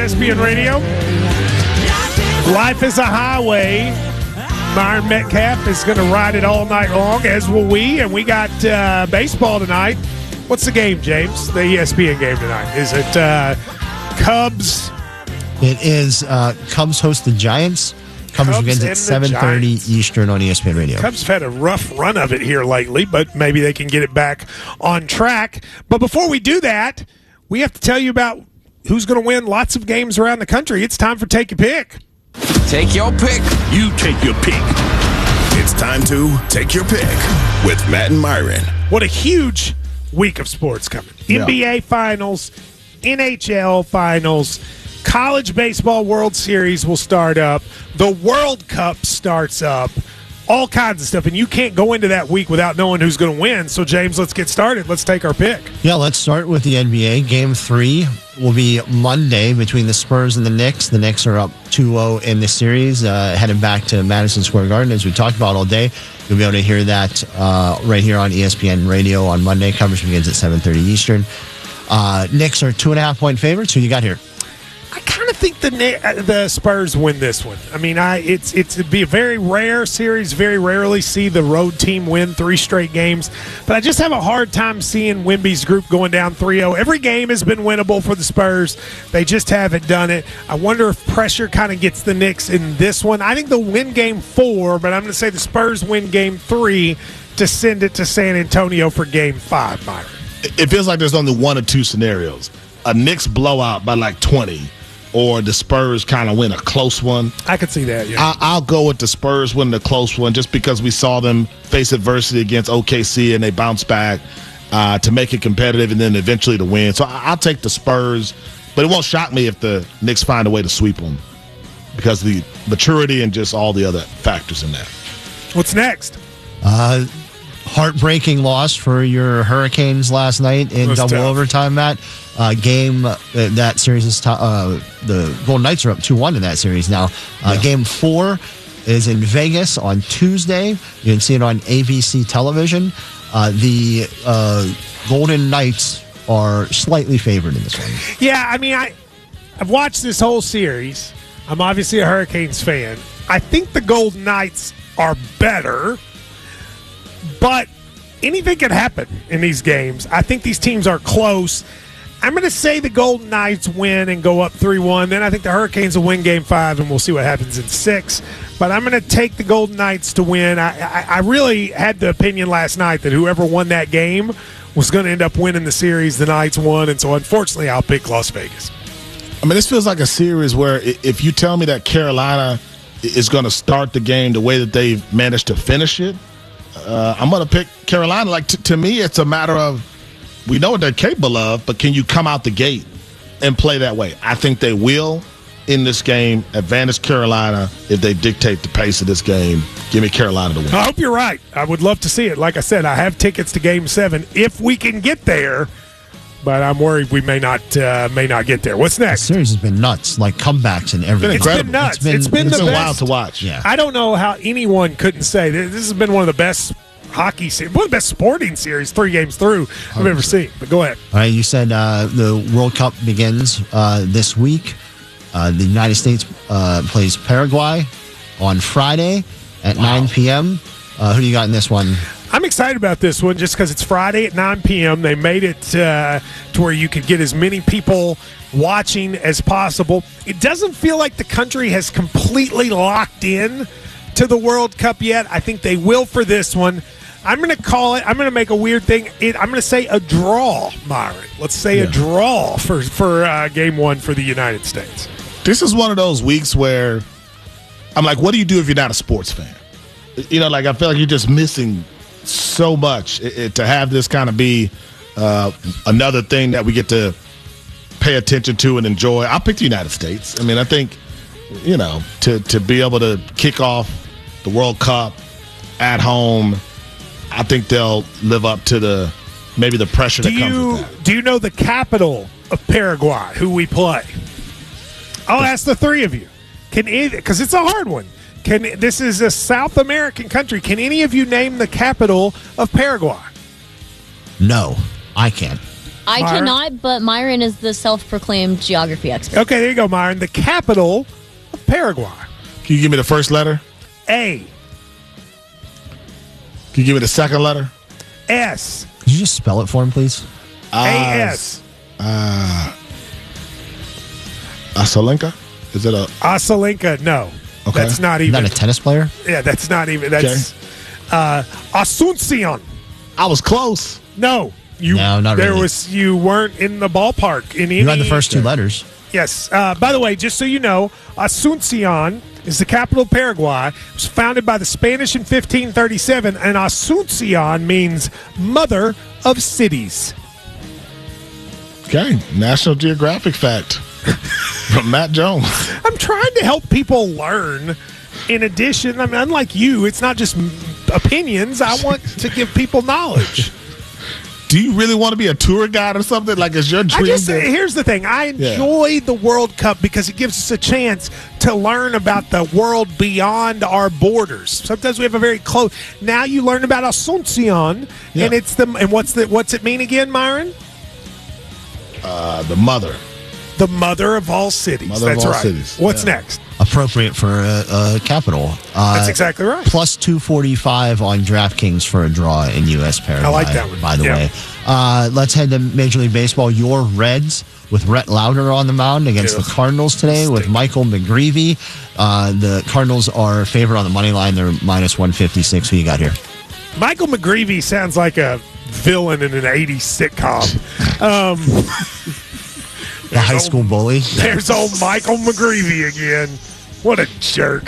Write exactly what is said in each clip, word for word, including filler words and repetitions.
S P N Radio. Life is a highway. Myron Metcalf is going to ride it all night long, as will we. And we got uh, baseball tonight. What's the game, James? The E S P N game tonight. Is it uh, Cubs? It is uh, Cubs host the Giants. Cubs, Cubs begins at seven thirty Eastern on E S P N Radio. Cubs have had a rough run of it here lately, but maybe they can get it back on track. But before we do that, we have to tell you about who's going to win lots of games around the country. It's time for Take Your Pick. Take your pick. You take your pick. It's time to Take Your Pick with Matt and Myron. What a huge week of sports coming. Yeah. N B A Finals, N H L Finals, College Baseball World Series will start up. The World Cup starts up. All kinds of stuff. And you can't go into that week without knowing who's going to win. So, James, let's get started. Let's take our pick. Yeah, let's start with the N B A. Game three will be Monday between the Spurs and the Knicks. The Knicks are up two oh in the series, uh, heading back to Madison Square Garden, as we talked about all day. You'll be able to hear that uh, right here on E S P N Radio on Monday. Coverage begins at seven thirty Eastern. Uh, Knicks are two and a half point favorites. Who you got here? I kind of think the the Spurs win this one. I mean, I it's it's it'd be a very rare series. Very rarely see the road team win three straight games, but I just have a hard time seeing Wemby's group going down three oh. Every game has been winnable for the Spurs. They just haven't done it. I wonder if pressure kind of gets the Knicks in this one. I think they'll win game four, but I'm going to say the Spurs win game three to send it to San Antonio for game five, Myron. It feels like there's only one or two scenarios. A Knicks blowout by like twenty. Or the Spurs kind of win a close one. I could see that, yeah. I, I'll go with the Spurs winning a close one just because we saw them face adversity against O K C and they bounce back uh, to make it competitive and then eventually to win. So I'll take the Spurs, but it won't shock me if the Knicks find a way to sweep them because of the maturity and just all the other factors in that. What's next? Uh, heartbreaking loss for your Hurricanes last night in double tough. overtime, Matt. Uh, game uh, that series is t- uh, the Golden Knights are up two one in that series now. Uh, yeah. Game four is in Vegas on Tuesday. You can see it on A B C television. Uh, the uh, Golden Knights are slightly favored in this one. Yeah, I mean, I I've watched this whole series. I'm obviously a Hurricanes fan. I think the Golden Knights are better, but anything can happen in these games. I think these teams are close. I'm going to say the Golden Knights win and go up three one. Then I think the Hurricanes will win game five, and we'll see what happens in six. But I'm going to take the Golden Knights to win. I, I, I really had the opinion last night that whoever won that game was going to end up winning the series. The Knights won, and so unfortunately I'll pick Las Vegas. I mean, this feels like a series where if you tell me that Carolina is going to start the game the way that they've managed to finish it, uh, I'm going to pick Carolina. Like t- to me, it's a matter of we know what they're capable of, but can you come out the gate and play that way? I think they will in this game. Advantage Carolina if they dictate the pace of this game. Give me Carolina to win. I hope you're right. I would love to see it. Like I said, I have tickets to game seven if we can get there, but I'm worried we may not uh, may not get there. What's next? The series has been nuts, like comebacks and everything. It's been nuts. It's been, it's been, it's the been best. wild to watch. Yeah. I don't know how anyone couldn't say this has been one of the best hockey series, one of the best sporting series, three games through I've ever seen. But go ahead. All right, you said uh, the World Cup begins uh, this week. Uh, the United States uh, plays Paraguay on Friday at wow. nine p.m. Uh, who do you got in this one? I'm excited about this one just because it's Friday at nine p.m. They made it uh, to where you could get as many people watching as possible. It doesn't feel like the country has completely locked in to the World Cup yet. I think they will for this one. I'm going to call it, I'm going to make a weird thing. It, I'm going to say a draw, Myron. Let's say yeah. a draw for, for uh, game one for the United States. This is one of those weeks where I'm like, what do you do if you're not a sports fan? You know, like I feel like you're just missing so much it, it, to have this kind of be uh, another thing that we get to pay attention to and enjoy. I'll pick the United States. I mean, I think, you know, to, to be able to kick off the World Cup at home, I think they'll live up to the maybe the pressure do that comes you, with that. Do you know the capital of Paraguay, who we play? I'll ask the three of you. Can because it's a hard one. Can this is a South American country. Can any of you name the capital of Paraguay? No, I can't. I Myron? cannot, but Myron is the self-proclaimed geography expert. Okay, there you go, Myron. The capital of Paraguay. Can you give me the first letter? A. Can you give me the second letter? S. Could you just spell it for him, please? A S. Uh, Asalenka? Is it a... Asalenka, no. Okay. That's not even. Not a tennis player? Yeah, that's not even. That's uh, Asuncion. I was close. No. You, No, not there really. was you weren't in the ballpark in any. You had the first two letters. Yes. Uh, by the way, just so you know, Asuncion is the capital of Paraguay. It was founded by the Spanish in fifteen thirty-seven, and Asuncion means mother of cities. Okay. National Geographic fact from Matt Jones. I'm trying to help people learn. In addition, I mean, unlike you, it's not just m- opinions. I want to give people knowledge. Do you really want to be a tour guide or something? Like, is your dream? I just to- here's the thing. I enjoy the World Cup because it gives us a chance to learn about the world beyond our borders. Sometimes we have a very close. Now you learn about Asuncion, Yeah. and it's the and what's the what's it mean again, Myron? uh, the mother. The mother of all cities. Mother of That's all right. cities. What's Yeah. next? Appropriate for a, a capital. Uh, That's exactly right. Plus two forty-five on DraftKings for a draw in U S Paraguay. I like that one. By the Yeah. way, uh, let's head to Major League Baseball. Your Reds with Rhett Lauder on the mound against Yeah. the Cardinals today with Stink. Michael McGreevy. Uh, the Cardinals are favored on the money line. They're minus one fifty-six. Who you got here? Michael McGreevy sounds like a villain in an eighties sitcom. Um, The high old- school bully. there's old Michael McGreevy again. What a jerk.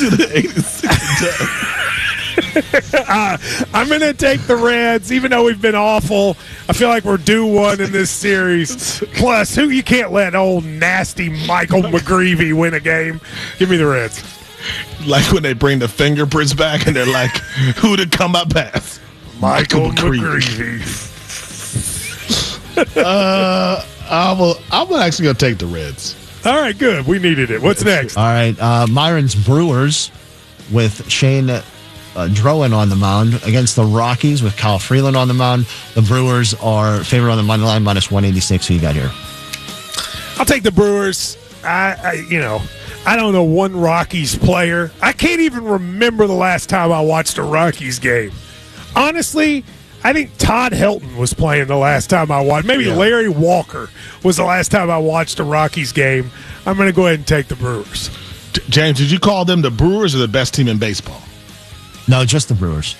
uh, I'm going to take the Reds, even though we've been awful. I feel like we're due one in this series. Plus, who you can't let old nasty Michael McGreevy win a game. Give me the Reds. Like when they bring the fingerprints back and they're like, who to come up past? Michael McGreevy. McGreevy. uh, I will, I'm actually going to take the Reds. All right, good. We needed it. What's next? All right, uh, Myron's Brewers with Shane uh, Drowan on the mound against the Rockies with Kyle Freeland on the mound. The Brewers are favored on the money line, minus one eighty-six. Who you got here? I'll take the Brewers. I, I, you know, I don't know one Rockies player. I can't even remember the last time I watched a Rockies game. Honestly, I think Todd Helton was playing the last time I watched. Maybe Yeah. Larry Walker was the last time I watched a Rockies game. I'm going to go ahead and take the Brewers. J- James, did you call them the Brewers or the best team in baseball? No, just the Brewers.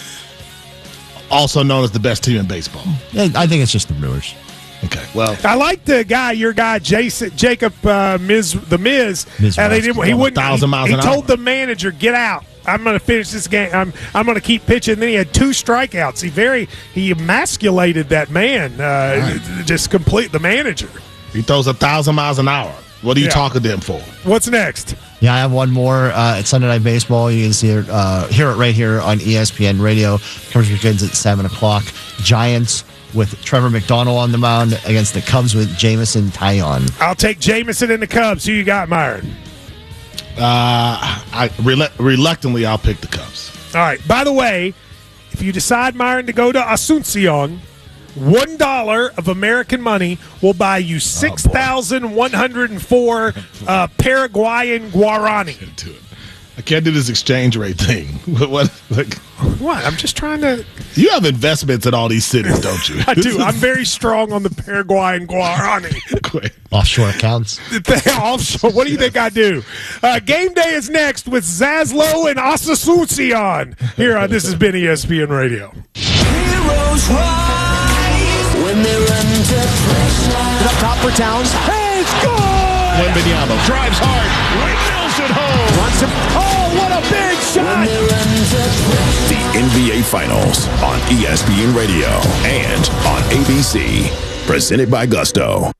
Also known as the best team in baseball. Yeah, I think it's just the Brewers. Okay, well, I like the guy, your guy, Jason Jacob uh, Miz, the Miz. Miz and they West. didn't, he Going a wouldn't. thousand he miles he an told hour. the manager, "Get out. I'm going to finish this game. I'm I'm going to keep pitching." And then he had two strikeouts. He very he emasculated that man. Uh, Right. Just complete the manager. he throws a thousand miles an hour. What are you Yeah. talking to them for? What's next? Yeah, I have one more. Uh, it's Sunday Night Baseball. You can see it, uh, hear it right here on E S P N Radio. Coverage begins at seven o'clock. Giants with Trevor McDonald on the mound against the Cubs with Jamison Taillon. I'll take Jameson and the Cubs. Who you got, Myron? Uh, I relu- reluctantly, I'll pick the Cubs. All right. By the way, if you decide, Myron, to go to Asuncion, one dollar of American money will buy you six thousand one hundred and four uh, Paraguayan guarani. Do it. I can't do this exchange rate thing. what? what like, What? I'm just trying to. you have investments in all these cities, don't you? I do. I'm very strong on the Paraguayan guarani. Quick. Offshore accounts. Offshore. What do you think I do? Uh, game day is next with Zaslow and Asuncion. Here, uh, this has been E S P N Radio. Heroes rise when they're under pressure. Up top for Towns. Hey, score! Wembanyama drives hard, windmills it home. Runs him. Oh, what a big shot! When they're under pressure. The N B A Finals on E S P N Radio and on A B C. Presented by Gusto.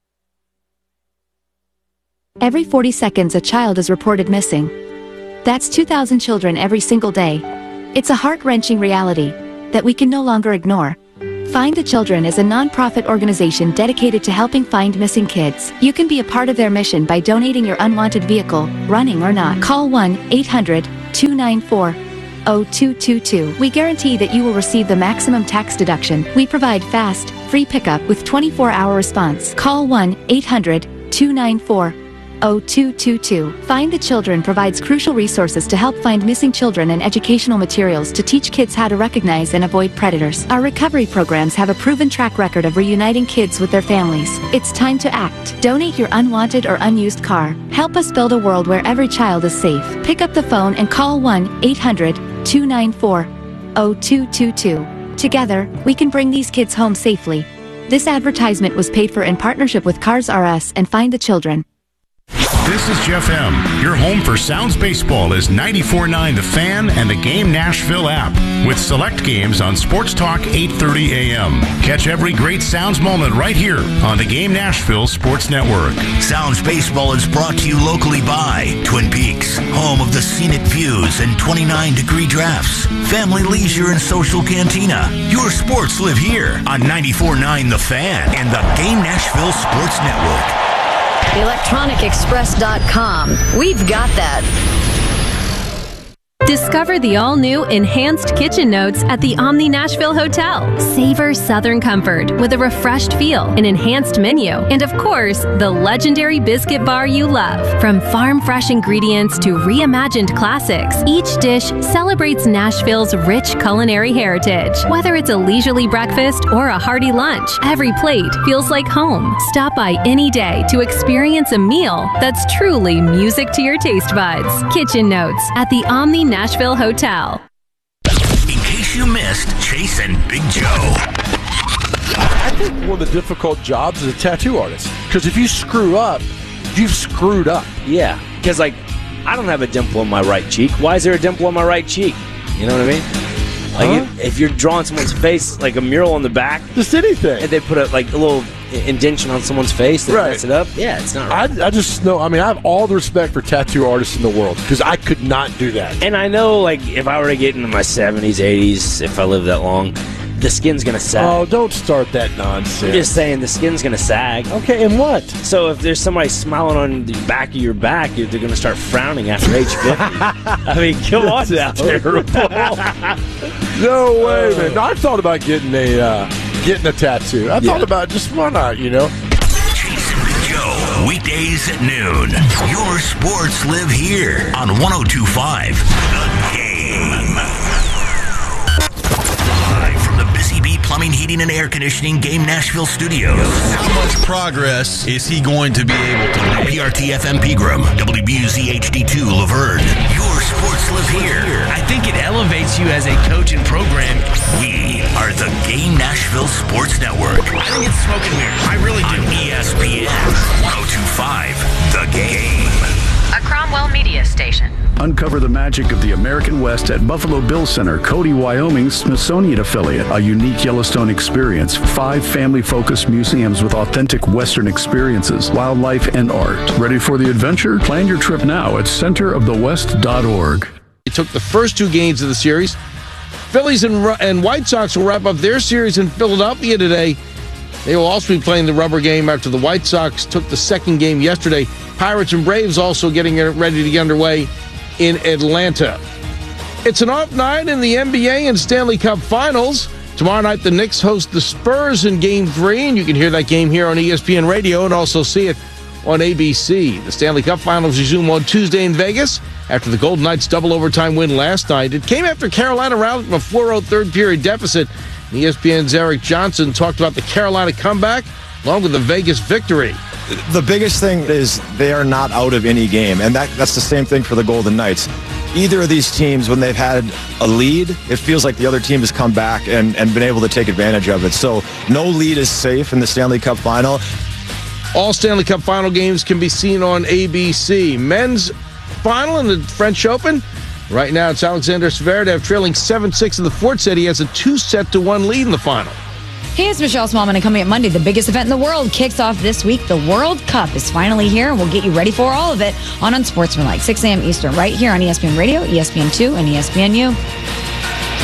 Every forty seconds, a child is reported missing. That's two thousand children every single day. It's a heart-wrenching reality that we can no longer ignore. Find the Children is a non-profit organization dedicated to helping find missing kids. You can be a part of their mission by donating your unwanted vehicle, running or not. Call one eight hundred two nine four oh two two two. We guarantee that you will receive the maximum tax deduction. We provide fast, free pickup with twenty-four hour response. Call one eight hundred two nine four oh two two two. Find the Children provides crucial resources to help find missing children and educational materials to teach kids how to recognize and avoid predators. Our recovery programs have a proven track record of reuniting kids with their families. It's time to act. Donate your unwanted or unused car. Help us build a world where every child is safe. Pick up the phone and call one eight hundred two nine four oh two two two. Together, we can bring these kids home safely. This advertisement was paid for in partnership with Cars R Us and Find the Children. This is Jeff M. Your home for Sounds Baseball is ninety-four point nine The Fan and the Game Nashville app with select games on Sports Talk eight thirty a.m. Catch every great Sounds moment right here on the Game Nashville Sports Network. Sounds Baseball is brought to you locally by Twin Peaks, home of the scenic views and twenty-nine degree drafts. Family leisure and social cantina. Your sports live here on ninety-four point nine The Fan and the Game Nashville Sports Network. electronic express dot com. We've got that. Discover the all-new Enhanced Kitchen Notes at the Omni Nashville Hotel. Savor Southern comfort with a refreshed feel, an enhanced menu, and of course, the legendary biscuit bar you love. From farm-fresh ingredients to reimagined classics, each dish celebrates Nashville's rich culinary heritage. Whether it's a leisurely breakfast or a hearty lunch, every plate feels like home. Stop by any day to experience a meal that's truly music to your taste buds. Kitchen Notes at the Omni Nashville Hotel. In case you missed Chase and Big Joe. I think one of the difficult jobs is a tattoo artist. Because if you screw up, you've screwed up. Yeah. Because, like, I don't have a dimple on my right cheek. Why is there a dimple on my right cheek? You know what I mean? Like, Huh? if, if you're drawing someone's face, like a mural on the back. Just anything. And they put a, like, a little indentation on someone's face that Right. mess it up. Yeah, it's not right. I, I just know, I mean, I have all the respect for tattoo artists in the world because I could not do that. And I know, like, if I were to get into my seventies, eighties, if I live that long, the skin's going to sag. Oh, don't start that nonsense. I'm just saying the skin's going to sag. Okay, and what? So if there's somebody smiling on the back of your back, they're going to start frowning after age fifty. I mean, come on now. No way, man. No, I thought about getting a uh, getting a tattoo. I Yeah. thought about just why not, you know? Chase and Big Joe, weekdays at noon. Your sports live here on one oh two point five The Game. Live from the Busy Bee Plumbing, Heating, and Air Conditioning Game Nashville Studios. How much progress is he going to be able to make? P R T F M Pegram, W B U Z H D two Laverne. Your sports live here. I think it elevates you as a coach and program. We are the Game Nashville Sports Network. I think it's smoke and mirrors. I really do. On E S P N one oh two point five The Game. A Cromwell Media Station. Uncover the magic of the American West at Buffalo Bill Center, Cody, Wyoming's Smithsonian affiliate. A unique Yellowstone experience. Five family-focused museums with authentic Western experiences, wildlife, and art. Ready for the adventure? Plan your trip now at center of the west dot org. They took the first two games of the series. Phillies and, and White Sox will wrap up their series in Philadelphia today. They will also be playing the rubber game after the White Sox took the second game yesterday. Pirates and Braves also getting ready to get underway in Atlanta. It's an off night in the N B A and Stanley Cup Finals. Tomorrow night, the Knicks host the Spurs in Game three, and you can hear that game here on E S P N Radio and also see it on A B C. The Stanley Cup Finals resume on Tuesday in Vegas after the Golden Knights' double overtime win last night. It came after Carolina rounded from a four oh third period deficit. E S P N's Eric Johnson talked about the Carolina comeback along with the Vegas victory. The biggest thing is they are not out of any game, and that, that's the same thing for the Golden Knights. Either of these teams, when they've had a lead, it feels like the other team has come back and, and been able to take advantage of it. So no lead is safe in the Stanley Cup Final. All Stanley Cup Final games can be seen on A B C. Men's final in the French Open. Right now, it's Alexander Zverev trailing seven six in the fourth set. He has a two-set to one lead in the final. Hey, it's Michelle Smallman, and coming up Monday, the biggest event in the world kicks off this week. The World Cup is finally here, and we'll get you ready for all of it on Unsportsmanlike, six a.m. Eastern, right here on E S P N Radio, E S P N two, and E S P N U.